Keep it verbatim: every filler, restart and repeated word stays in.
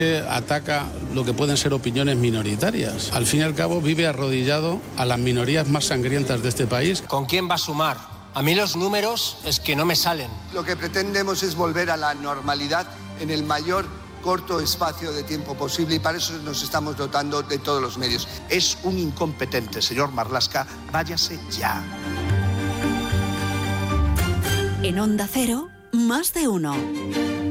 Ataca lo que pueden ser opiniones minoritarias. Al fin y al cabo vive arrodillado a las minorías más sangrientas de este país. ¿Con quién va a sumar? A mí los números es que no me salen. Lo que pretendemos es volver a la normalidad en el mayor corto espacio de tiempo posible y para eso nos estamos dotando de todos los medios. Es un incompetente, señor Marlaska, váyase ya. En Onda Cero, más de uno.